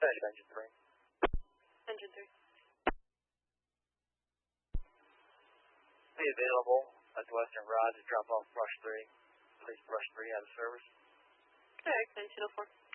Engine 3. Engine 3. Be available at the Western Garage to drop off brush 3. Please brush 3 out of service. Correct, 1904.